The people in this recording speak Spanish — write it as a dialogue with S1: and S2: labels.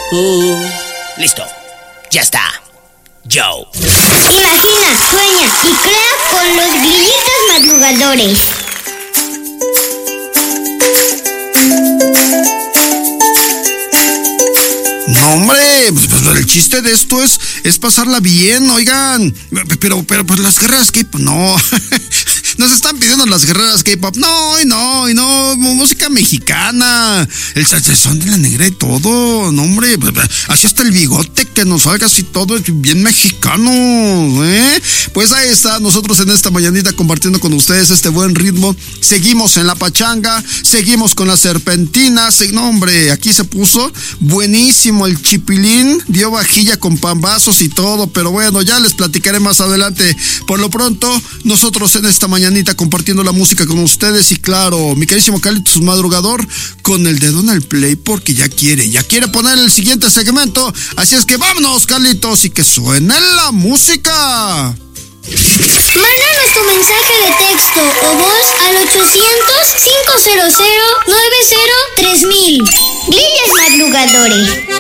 S1: Listo. Ya está. Joe.
S2: Imagina, sueña y crea con los grillitos madrugadores.
S3: No, hombre, pues el chiste de esto es pasarla bien, oigan. Pero pues las guerreras K-pop, no. Nos están pidiendo las guerreras K-pop. No, música mexicana. El salsezón de la negra y todo. No, hombre, así hasta el bigote que nos salga así todo bien mexicano, ¿eh? Pues ahí está, nosotros en esta mañanita compartiendo con ustedes este buen ritmo. Seguimos en la pachanga, seguimos con las serpentinas. No, hombre, aquí se puso buenísimo el chipilín. Dio vajilla con pambazos y todo, pero bueno, ya les platicaré más adelante. Por lo pronto, nosotros en esta mañanita compartiendo la música con ustedes y claro, mi queridísimo Carlitos Madrugador con el dedo en el play porque ya quiere poner el siguiente segmento. Así es que vámonos, Carlitos, y que suene la música.
S2: Mándanos tu mensaje de texto o voz al 800-500-903000. Grillos Madrugadores.